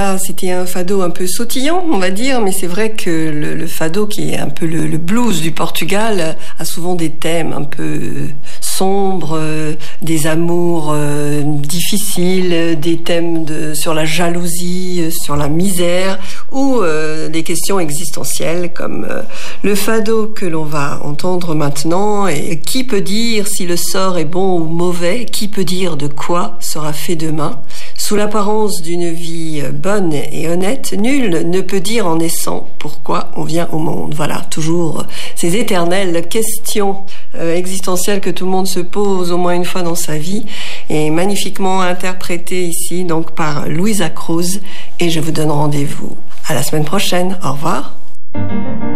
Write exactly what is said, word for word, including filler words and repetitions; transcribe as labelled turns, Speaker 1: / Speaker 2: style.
Speaker 1: Là, c'était un fado un peu sautillant, on va dire, mais c'est vrai que le, le fado, qui est un peu le, le blues du Portugal, a souvent des thèmes un peu sombres, euh, des amours euh, difficiles, des thèmes de, sur la jalousie, euh, sur la misère, ou euh, des questions existentielles comme euh, le fado que l'on va entendre maintenant. Et qui peut dire si le sort est bon ou mauvais? Qui peut dire de quoi sera fait demain? Sous l'apparence d'une vie bonne et honnête, nul ne peut dire en naissant pourquoi on vient au monde. Voilà, toujours ces éternelles questions euh, existentielles que tout le monde se pose au moins une fois dans sa vie, et magnifiquement interprétées ici donc par Louisa Cruz. Et je vous donne rendez-vous à la semaine prochaine. Au revoir.